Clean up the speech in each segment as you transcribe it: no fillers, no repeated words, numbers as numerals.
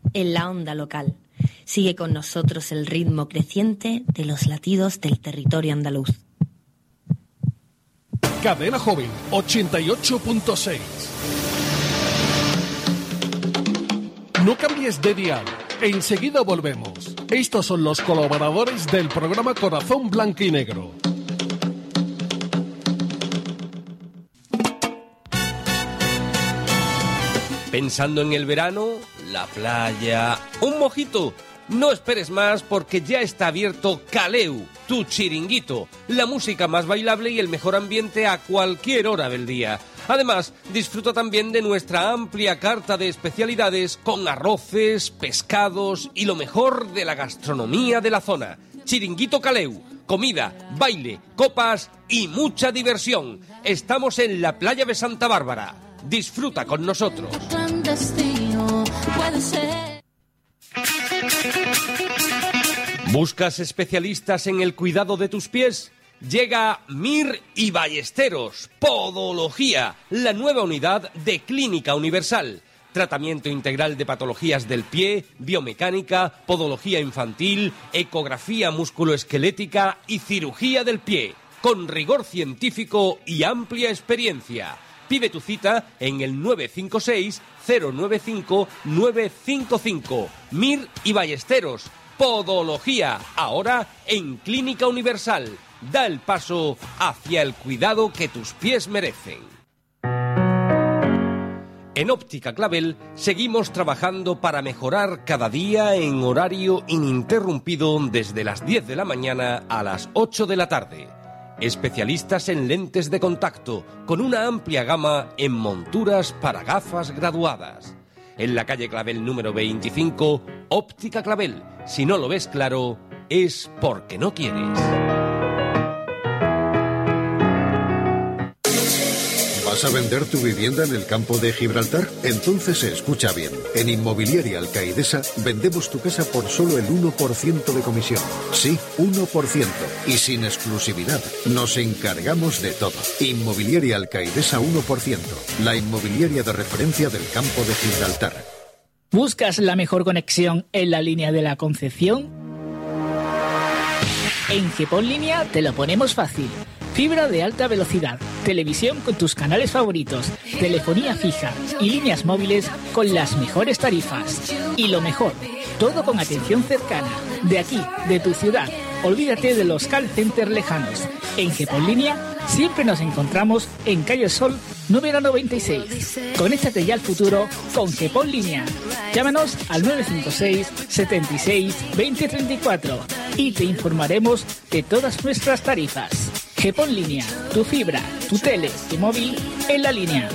en la onda local. Sigue con nosotros el ritmo creciente de los latidos del territorio andaluz. Cadena Joven 88.6. No cambies de dial. Enseguida volvemos. Estos son los colaboradores del programa Corazón Blanco y Negro. ¿Pensando en el verano? La playa, un mojito. No esperes más porque ya está abierto Caleu, tu chiringuito, la música más bailable y el mejor ambiente a cualquier hora del día. Además, disfruta también de nuestra amplia carta de especialidades con arroces, pescados y lo mejor de la gastronomía de la zona. Chiringuito Caleu, comida, baile, copas y mucha diversión. Estamos en la playa de Santa Bárbara. Disfruta con nosotros. ¿Buscas especialistas en el cuidado de tus pies? Llega Mir y Ballesteros, Podología, la nueva unidad de Clínica Universal. Tratamiento integral de patologías del pie, biomecánica, podología infantil, ecografía musculoesquelética y cirugía del pie, con rigor científico y amplia experiencia. Pide tu cita en el 956-095-955. Mir y Ballesteros, Podología, ahora en Clínica Universal. Da el paso hacia el cuidado que tus pies merecen. En Óptica Clavel seguimos trabajando para mejorar cada día en horario ininterrumpido desde las 10 de la mañana a las 8 de la tarde. Especialistas en lentes de contacto, con una amplia gama en monturas para gafas graduadas. En la calle Clavel número 25, Óptica Clavel. Si no lo ves claro, es porque no quieres. ¿Vas a vender tu vivienda en el campo de Gibraltar? Entonces escucha bien. En Inmobiliaria Alcaidesa vendemos tu casa por solo el 1% de comisión. Sí, 1%. Y sin exclusividad. Nos encargamos de todo. Inmobiliaria Alcaidesa 1%. La inmobiliaria de referencia del campo de Gibraltar. ¿Buscas la mejor conexión en la línea de la Concepción? En GEPON Línea te lo ponemos fácil. Fibra de alta velocidad, televisión con tus canales favoritos, telefonía fija y líneas móviles con las mejores tarifas. Y lo mejor, todo con atención cercana, de aquí, de tu ciudad. Olvídate de los call centers lejanos. En GEPON Línea siempre nos encontramos en Calle Sol número 96. Conéctate ya al futuro con GEPON Línea. Llámanos al 956 76 20 34 y te informaremos de todas nuestras tarifas. GEPON Línea, tu fibra, tu tele, tu móvil en la línea.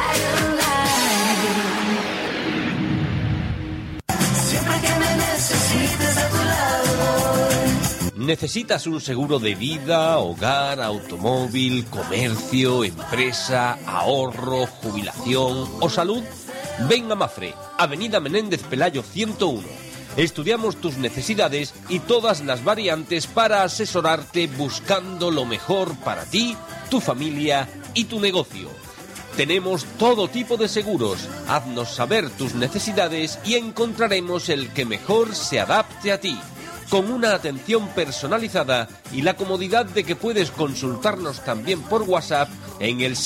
Siempre que me necesites a tu lado. ¿Necesitas un seguro de vida, hogar, automóvil, comercio, empresa, ahorro, jubilación o salud? Ven a Mafre, Avenida Menéndez Pelayo 101. Estudiamos tus necesidades y todas las variantes para asesorarte buscando lo mejor para ti, tu familia y tu negocio. Tenemos todo tipo de seguros. Haznos saber tus necesidades y encontraremos el que mejor se adapte a ti. Con una atención personalizada y la comodidad de que puedes consultarnos también por WhatsApp en el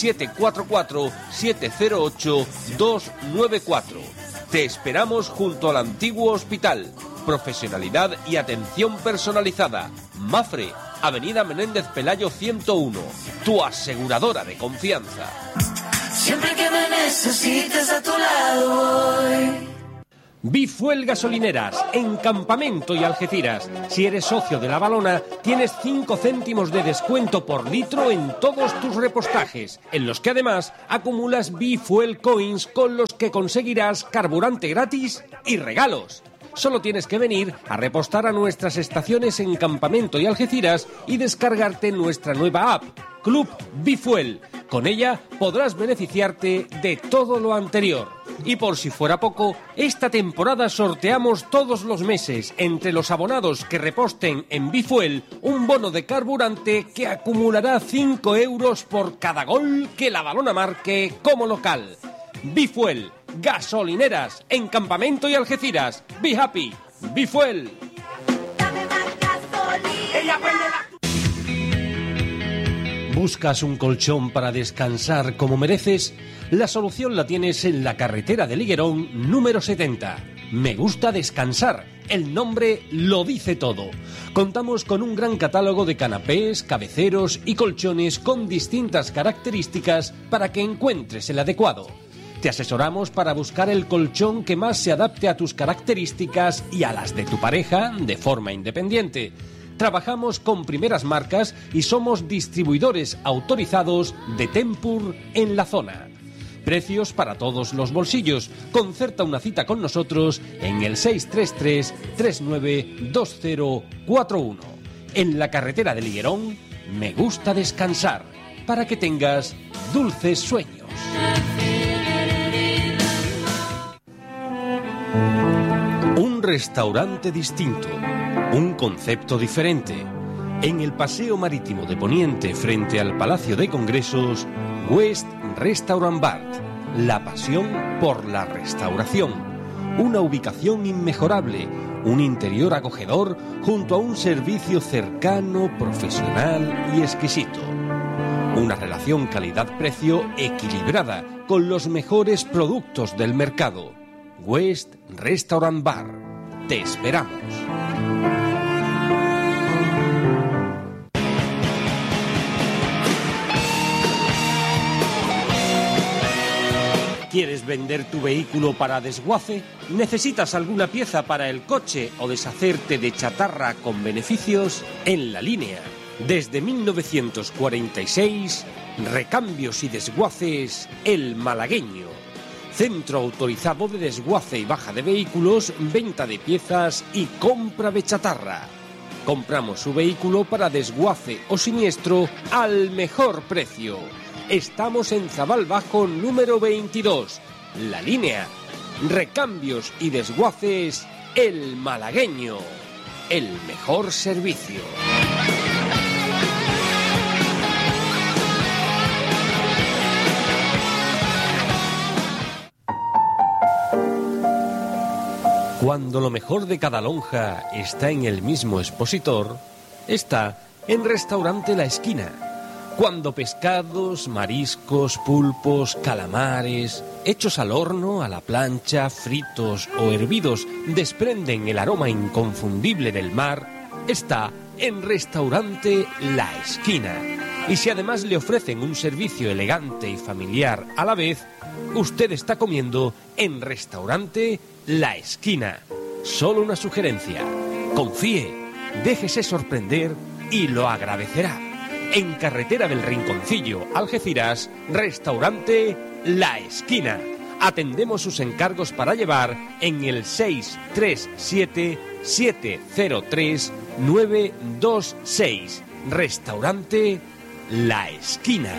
744-708-294. Te esperamos junto al antiguo hospital. Profesionalidad y atención personalizada. Mafre, Avenida Menéndez Pelayo 101. Tu aseguradora de confianza. Siempre que me necesites a tu lado voy. Bifuel Gasolineras, en Campamento y Algeciras. Si eres socio de La Valona, tienes 5 céntimos de descuento por litro en todos tus repostajes, en los que además acumulas Bifuel Coins con los que conseguirás carburante gratis y regalos. Solo tienes que venir a repostar a nuestras estaciones en Campamento y Algeciras y descargarte nuestra nueva app, Club Bifuel. Con ella podrás beneficiarte de todo lo anterior. Y por si fuera poco, esta temporada sorteamos todos los meses, entre los abonados que reposten en Bifuel, un bono de carburante que acumulará 5 euros por cada gol que La Valona marque como local. Bifuel, Gasolineras, en Campamento y Algeciras. Be happy, be fuel. ¿Buscas un colchón para descansar como mereces? La solución la tienes en la carretera de Liguerón número 70. Me gusta descansar. El nombre lo dice todo. Contamos con un gran catálogo de canapés, cabeceros y colchones con distintas características para que encuentres el adecuado. Te asesoramos para buscar el colchón que más se adapte a tus características y a las de tu pareja de forma independiente. Trabajamos con primeras marcas y somos distribuidores autorizados de Tempur en la zona. Precios para todos los bolsillos. Concerta una cita con nosotros en el 633 392041. En la carretera de Liguerón, me gusta descansar para que tengas dulces sueños. Un restaurante distinto. Un concepto diferente. En el Paseo Marítimo de Poniente, frente al Palacio de Congresos, West Restaurant Bar. La pasión por la restauración. Una ubicación inmejorable, un interior acogedor junto a un servicio cercano, profesional y exquisito. Una relación calidad-precio equilibrada con los mejores productos del mercado. West Restaurant Bar. Te esperamos. ¿Quieres vender tu vehículo para desguace? ¿Necesitas alguna pieza para el coche o deshacerte de chatarra con beneficios? En La Línea, desde 1946, Recambios y Desguaces El Malagueño. Centro autorizado de desguace y baja de vehículos, venta de piezas y compra de chatarra. Compramos su vehículo para desguace o siniestro al mejor precio. Estamos en Zabal Bajo número 22. La Línea. Recambios y Desguaces El Malagueño. El mejor servicio. Cuando lo mejor de cada lonja está en el mismo expositor, está en Restaurante La Esquina. Cuando pescados, mariscos, pulpos, calamares, hechos al horno, a la plancha, fritos o hervidos, desprenden el aroma inconfundible del mar, está en Restaurante La Esquina. Y si además le ofrecen un servicio elegante y familiar a la vez, usted está comiendo en Restaurante La Esquina. Solo una sugerencia: confíe, déjese sorprender y lo agradecerá. En Carretera del Rinconcillo, Algeciras, Restaurante La Esquina. Atendemos sus encargos para llevar en el 637-703-926. Restaurante La Esquina.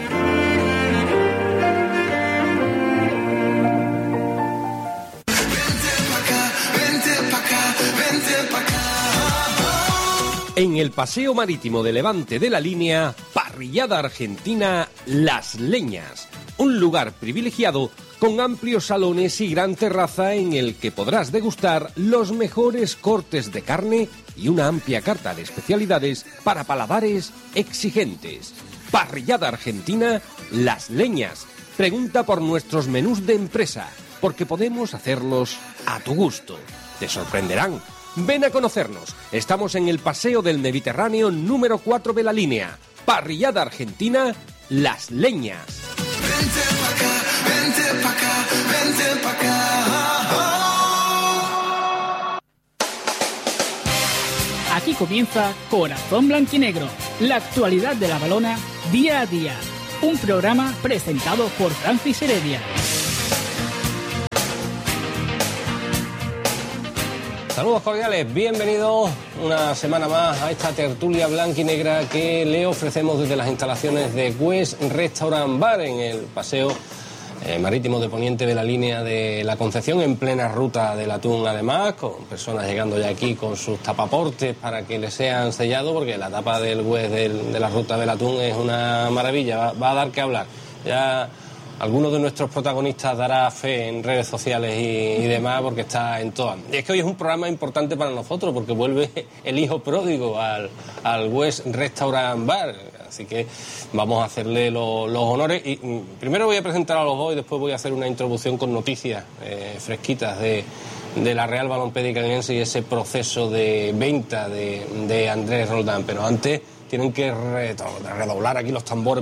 En el Paseo Marítimo de Levante de La Línea, parrillada argentina Las Leñas. Un lugar privilegiado con amplios salones y gran terraza en el que podrás degustar los mejores cortes de carne y una amplia carta de especialidades para paladares exigentes. Parrillada argentina Las Leñas. Pregunta por nuestros menús de empresa, porque podemos hacerlos a tu gusto. Te sorprenderán. Ven a conocernos. Estamos en el Paseo del Mediterráneo número 4 de La Línea. Parrillada argentina Las Leñas. Vente pa' acá, vente pa' acá, vente pa' acá. Aquí comienza Corazón Blanquinegro, la actualidad de la balona día a día. Un programa presentado por Francis Heredia. Saludos cordiales, bienvenidos una semana más a esta tertulia blanquinegra que le ofrecemos desde las instalaciones de West Restaurant Bar en el Paseo Marítimo de Poniente de La Línea de la Concepción, en plena ruta del atún, además, con personas llegando ya aquí con sus tapaportes para que les sean sellados, porque la tapa del West de la ruta del atún es una maravilla, va a dar que hablar. Ya alguno de nuestros protagonistas dará fe en redes sociales y demás, porque está en todas. Y es que hoy es un programa importante para nosotros, porque vuelve el hijo pródigo al West Restaurant Bar, así que vamos a hacerle los honores. Y primero voy a presentar a los dos y después voy a hacer una introducción con noticias fresquitas de la Real Balompédica Linense y ese proceso de venta de Andrés Roldán. Pero antes tienen que redoblar aquí los tambores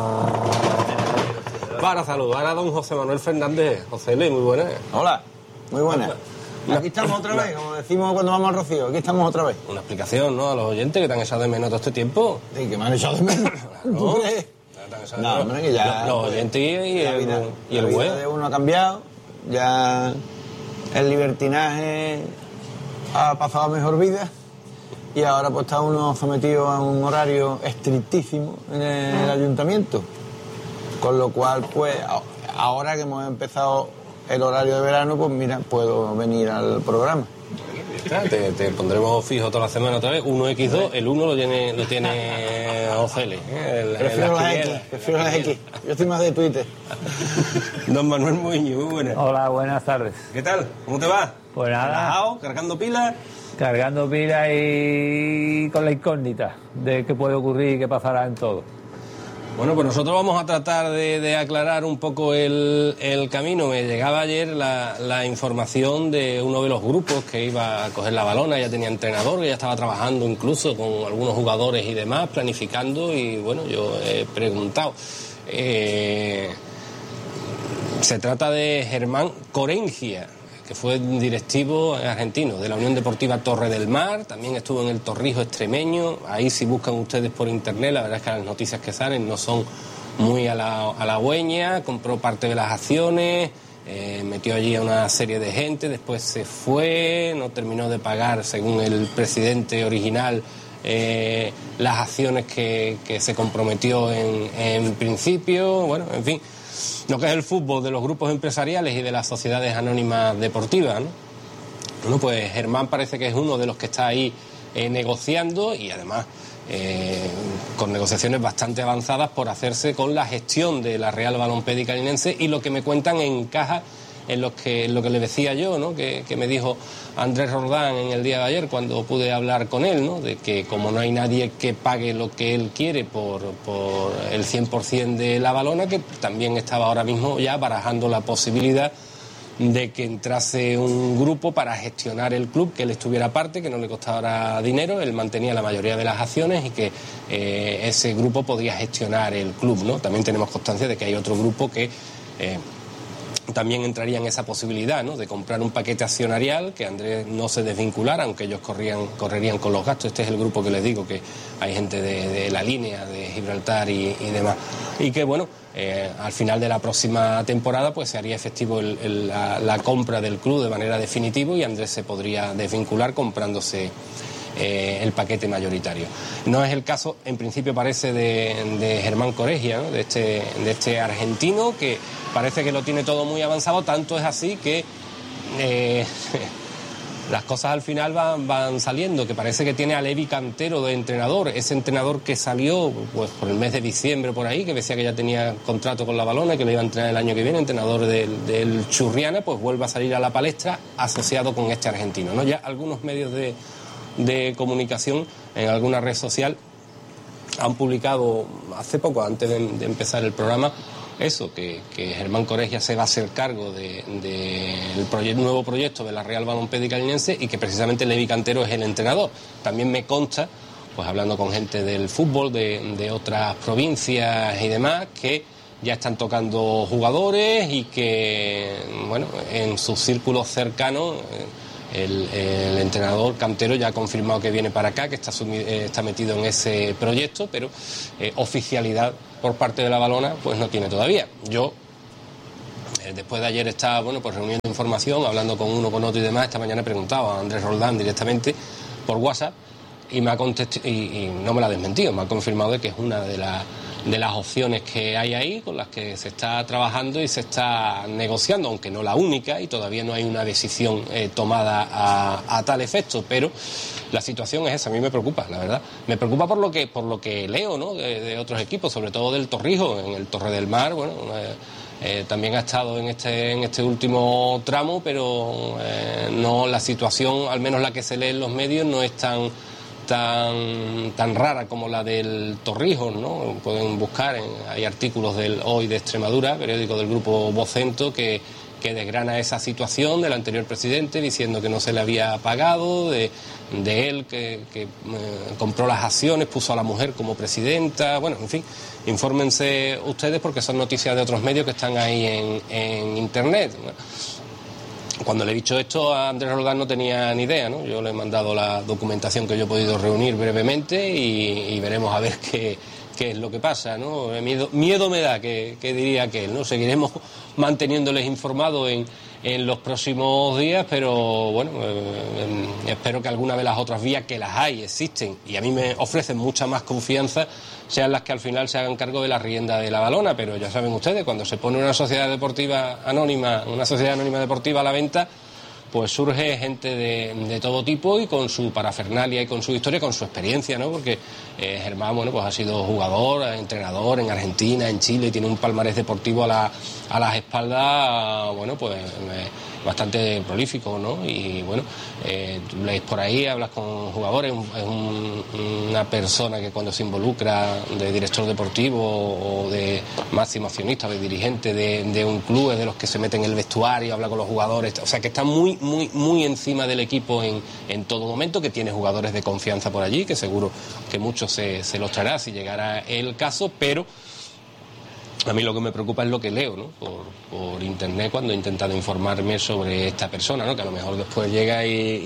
para saludar a don José Manuel Fernández. José Luis, muy buenas. Hola, muy buenas. Aquí estamos otra vez, como decimos cuando vamos al Rocío, aquí estamos otra vez. Una explicación, ¿no?, a los oyentes que te han echado de menos todo este tiempo. Sí, que me han echado de menos. ¿Tú crees? No, hombre, que ya... Los oyentes y el web. La vida de uno ha cambiado, ya el libertinaje ha pasado a mejor vida y ahora pues está uno sometido a un horario estrictísimo en el ayuntamiento. Con lo cual, pues, ahora que hemos empezado el horario de verano, pues mira, puedo venir al programa. Te pondremos fijo toda la semana otra vez, 1x2, el 1 lo tiene Ocele. Prefiero las X, yo estoy más de Twitter. Don Manuel Muñoz, muy buenas. Hola, buenas tardes. ¿Qué tal? ¿Cómo te va? Pues nada. ¿Relajado? ¿Cargando pilas? Cargando pilas y con la incógnita de qué puede ocurrir y qué pasará en todo. Bueno, pues nosotros vamos a tratar de aclarar un poco el camino. Me llegaba ayer la información de uno de los grupos que iba a coger la balona, ya tenía entrenador, que ya estaba trabajando incluso con algunos jugadores y demás, planificando, y bueno, yo he preguntado. Se trata de Germán Corengia, que fue directivo argentino de la Unión Deportiva Torre del Mar, también estuvo en el Torrijos extremeño. Ahí, si buscan ustedes por internet, la verdad es que las noticias que salen no son muy halagüeñas. Compró parte de las acciones, metió allí a una serie de gente, después se fue, no terminó de pagar, según el presidente original, las acciones que se comprometió en principio. Bueno, en fin, lo que es el fútbol de los grupos empresariales y de las sociedades anónimas deportivas, ¿no? Bueno, pues Germán parece que es uno de los que está ahí negociando, y además con negociaciones bastante avanzadas por hacerse con la gestión de la Real Balompédica Linense, y lo que me cuentan encaja en lo que le decía yo, ¿no?, que me dijo Andrés Roldán en el día de ayer cuando pude hablar con él, ¿no?, de que como no hay nadie que pague lo que él quiere por el 100% de la balona, que también estaba ahora mismo ya barajando la posibilidad de que entrase un grupo para gestionar el club, que él estuviera aparte, que no le costara dinero, él mantenía la mayoría de las acciones y que ese grupo podía gestionar el club, ¿no? También tenemos constancia de que hay otro grupo que también entraría en esa posibilidad, ¿no?, de comprar un paquete accionarial, que Andrés no se desvinculara, aunque ellos correrían con los gastos. Este es el grupo que les digo, que hay gente de la línea, de Gibraltar y demás. Y que, bueno, al final de la próxima temporada pues se haría efectivo la compra del club de manera definitiva, y Andrés se podría desvincular comprándose el paquete mayoritario. No es el caso, en principio parece, de Germán Corengia, ¿no?, de este argentino, que parece que lo tiene todo muy avanzado. Tanto es así que las cosas al final van saliendo, que parece que tiene a Levi Cantero de entrenador, ese entrenador que salió pues por el mes de diciembre por ahí, que decía que ya tenía contrato con la balona y que lo iba a entrenar el año que viene, entrenador del Churriana, pues vuelve a salir a la palestra asociado con este argentino, ¿no? Ya algunos medios de comunicación en alguna red social han publicado hace poco, antes de empezar el programa, eso, que Germán Corengia se va a hacer cargo del nuevo proyecto de la Real Balompédica Linense, y que precisamente Levi Cantero es el entrenador. También me consta, pues hablando con gente del fútbol de otras provincias y demás, que ya están tocando jugadores y que, bueno, en sus círculos cercanos el entrenador Cantero ya ha confirmado que viene para acá, que está metido en ese proyecto, pero oficialidad por parte de la balona pues no tiene todavía. Yo después de ayer estaba, bueno, pues reuniendo información, hablando con uno, con otro y demás. Esta mañana he preguntado a Andrés Roldán directamente por WhatsApp y me ha contestado, y no me la ha desmentido, me ha confirmado de que es una de las opciones que hay ahí, con las que se está trabajando y se está negociando, aunque no la única, y todavía no hay una decisión tomada a tal efecto, pero la situación es esa. A mí me preocupa, la verdad. Me preocupa por lo que leo, ¿no?, de otros equipos, sobre todo del Torrijos. En el Torre del Mar, bueno, también ha estado en este último tramo, pero no, la situación, al menos la que se lee en los medios, no es tan rara como la del Torrijos, ¿no? Pueden buscar, hay artículos del Hoy de Extremadura, periódico del grupo Vocento, que desgrana esa situación del anterior presidente, diciendo que no se le había pagado, de él que compró las acciones, puso a la mujer como presidenta. Bueno, en fin, infórmense ustedes porque son noticias de otros medios que están ahí en internet. Cuando le he dicho esto a Andrés Roldán no tenía ni idea, ¿no? Yo le he mandado la documentación que yo he podido reunir brevemente y veremos a ver qué es lo que pasa, ¿no? Miedo me da, que diría aquel, ¿no? Seguiremos manteniéndoles informados en los próximos días, pero bueno, espero que alguna de las otras vías, que las hay, existen, y a mí me ofrecen mucha más confianza, sean las que al final se hagan cargo de la rienda de la balona. Pero ya saben ustedes, cuando se pone una sociedad deportiva anónima, deportiva a la venta, pues surge gente de todo tipo y con su parafernalia y con su historia, con su experiencia, ¿no? Porque Germán, bueno, pues ha sido jugador, entrenador en Argentina, en Chile, tiene un palmarés deportivo a las espaldas, bueno, pues bastante prolífico, ¿no? Y bueno, tú lees por ahí, hablas con jugadores, es una persona que cuando se involucra de director deportivo o de máximo accionista o de dirigente de un club, es de los que se meten en el vestuario, habla con los jugadores, o sea que está muy, muy, muy encima del equipo en todo momento, que tiene jugadores de confianza por allí, que seguro que muchos se los traerá si llegara el caso, pero a mí lo que me preocupa es lo que leo, ¿no? Por internet, cuando he intentado informarme sobre esta persona, ¿no? Que a lo mejor después llega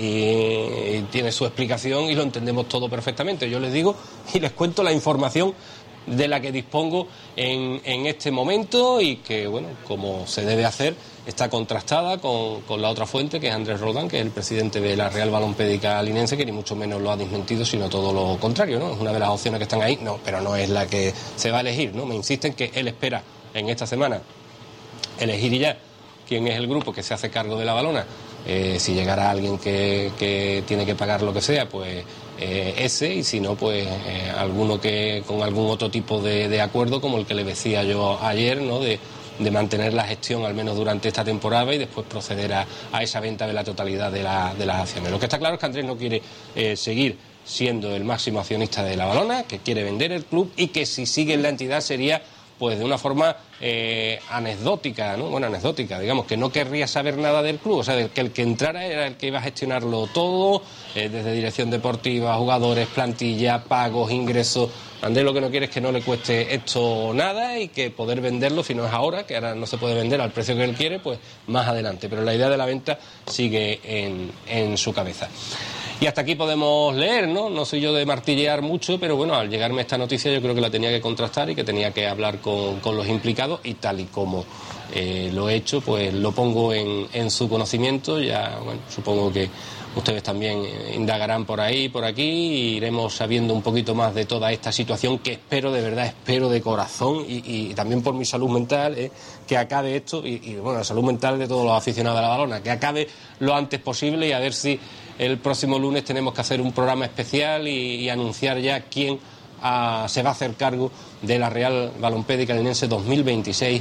y tiene su explicación y lo entendemos todo perfectamente. Yo les digo y les cuento la información de la que dispongo en este momento y que, bueno, como se debe hacer, está contrastada con la otra fuente, que es Andrés Roldán, que es el presidente de la Real Balompédica Linense, que ni mucho menos lo ha desmentido, sino todo lo contrario, ¿no? Es una de las opciones que están ahí, no, pero no es la que se va a elegir, ¿no? Me insisten que él espera en esta semana elegir ya quién es el grupo que se hace cargo de la balona. Si llegara alguien que tiene que pagar lo que sea, pues ese, y si no, pues alguno que con algún otro tipo de acuerdo, como el que le decía yo ayer, ¿no? De mantener la gestión al menos durante esta temporada y después proceder a esa venta de la totalidad de las acciones. Lo que está claro es que Andrés no quiere seguir siendo el máximo accionista de la balona, que quiere vender el club y que si sigue en la entidad sería pues de una forma anecdótica, ¿no? Bueno, anecdótica, digamos, que no querría saber nada del club, o sea, que el que entrara era el que iba a gestionarlo todo, desde dirección deportiva, jugadores, plantilla, pagos, ingresos. Andrés lo que no quiere es que no le cueste esto nada y que poder venderlo, si no es ahora, que ahora no se puede vender al precio que él quiere, pues más adelante. Pero la idea de la venta sigue en su cabeza. Y hasta aquí podemos leer, ¿no? No soy yo de martillear mucho, pero bueno, al llegarme esta noticia yo creo que la tenía que contrastar y que tenía que hablar con los implicados, y tal y como lo he hecho, pues lo pongo en su conocimiento. Ya, bueno, supongo que ustedes también indagarán por ahí, por aquí, y iremos sabiendo un poquito más de toda esta situación, que espero, de verdad, espero de corazón, y también por mi salud mental, que acabe esto, y bueno, la salud mental de todos los aficionados a la balona, que acabe lo antes posible, y a ver si el próximo lunes tenemos que hacer un programa especial y anunciar ya quién se va a hacer cargo de la Real Balompédica Linense 2026-2027.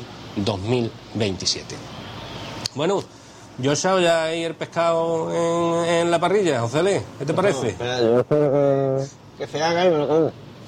Bueno, yo he echado ya ahí el pescado en la parrilla, José Luis, ¿qué te parece? No, espera, yo espero que se haga y me lo como.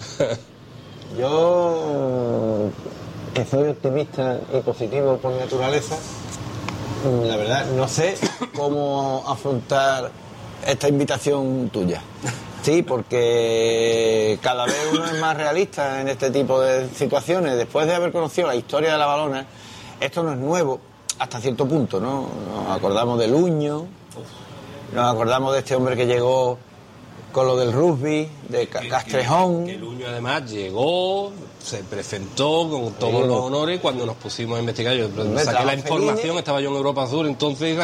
Yo, que soy optimista y positivo por naturaleza, la verdad no sé cómo afrontar esta invitación tuya. Sí, porque cada vez uno es más realista en este tipo de situaciones. Después de haber conocido la historia de la balona, esto no es nuevo hasta cierto punto, ¿no? Nos acordamos de Luño, nos acordamos de este hombre que llegó con lo del rugby, de Castrejón. Que Luño además llegó, se presentó con todos los honores. Cuando nos pusimos a investigar, yo saqué la información, estaba yo en Europa Sur, entonces